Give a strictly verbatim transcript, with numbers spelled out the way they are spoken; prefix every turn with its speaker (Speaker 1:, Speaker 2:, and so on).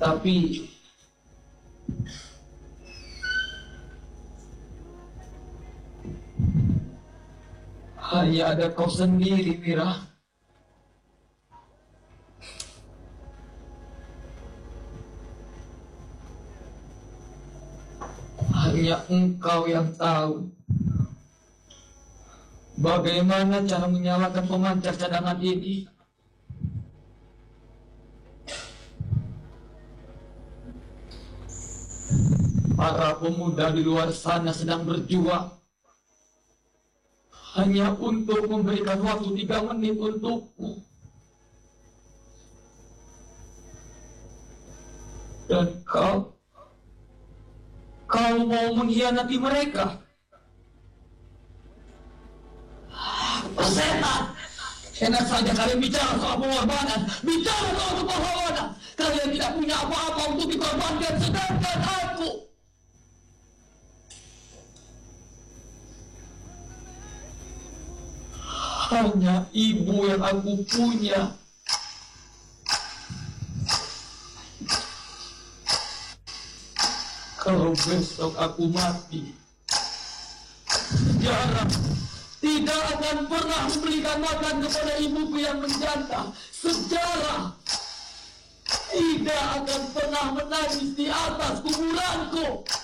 Speaker 1: Tapi hanya ada kau sendiri, Mira. Hanya engkau yang tahu bagaimana cara menyalakan pemancar cadangan ini. Para pemuda di luar sana sedang berjuang hanya untuk memberikan waktu tiga menit untukmu. Dan kau, kau mau mengkhianati mereka. Setan! Enak saja kalian bicara soal pengorbanan. Bicara soal kepahlawanan. Kalian tidak punya apa-apa untuk dikorbankan, sedangkan aku, hanya ibu yang aku punya. Kalau besok aku mati, sejarah tidak akan pernah memberikan makan kepada ibuku yang menjanda. Sejarah tidak akan pernah menangis di atas kuburanku.